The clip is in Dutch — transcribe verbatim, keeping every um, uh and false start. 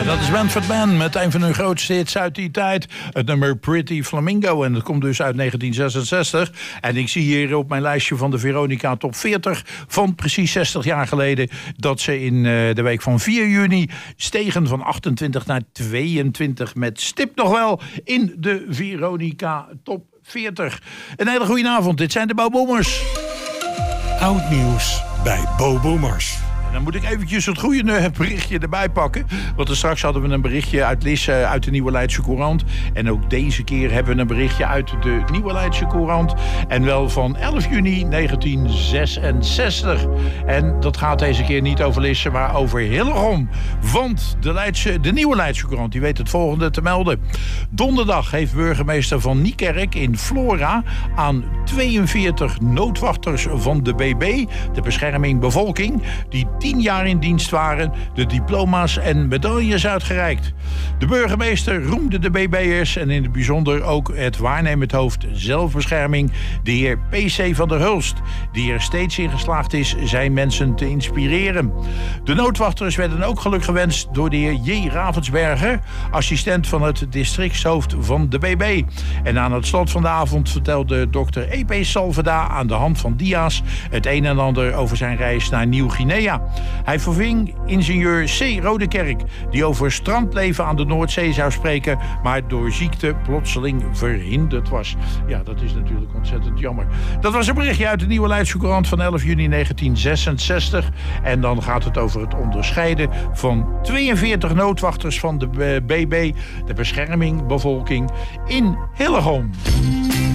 Dat is Manfred Mann met een van hun grootste hits uit die tijd. Het nummer Pretty Flamingo. En dat komt dus uit negentien zesenzestig. En ik zie hier op mijn lijstje van de Veronica Top veertig... van precies zestig jaar geleden... dat ze in uh, de week van vier juni stegen van achtentwintig naar tweeëntwintig... met stip nog wel in de Veronica Top veertig. Een hele goede avond. Dit zijn de Bo Boomers. Oud nieuws bij Bo Boomers. En dan moet ik eventjes het goede berichtje erbij pakken. Want er straks hadden we een berichtje uit Lisse uit de Nieuwe Leidse Courant. En ook deze keer hebben we een berichtje uit de Nieuwe Leidse Courant. En wel van elf juni negentien zesenzestig. En dat gaat deze keer niet over Lisse, maar over Hillegom. Want de, Leidse, de Nieuwe Leidse Courant die weet het volgende te melden. Donderdag heeft burgemeester Van Niekerk in Flora aan tweeënveertig noodwachters van de B B, de bescherming bevolking, die tien jaar in dienst waren, de diploma's en medailles uitgereikt. De burgemeester roemde de B B'ers en in het bijzonder ook het waarnemend hoofd zelfbescherming, de heer P C van der Hulst, die er steeds in geslaagd is zijn mensen te inspireren. De noodwachters werden ook geluk gewenst door de heer J. Ravensberger, assistent van het districtshoofd van de B B. En aan het slot van de avond vertelde dokter E P Salveda aan de hand van dia's het een en ander over zijn reis naar Nieuw-Guinea. Hij verving ingenieur C. Rodekerk, die over strandleven aan de Noordzee zou spreken, maar door ziekte plotseling verhinderd was. Ja, dat is natuurlijk ontzettend jammer. Dat was een berichtje uit de Nieuwe Leidse Courant van elf juni negentien zesenzestig. En dan gaat het over het onderscheiden van tweeënveertig noodwachters van de B B, de bescherming bevolking in Hillegom.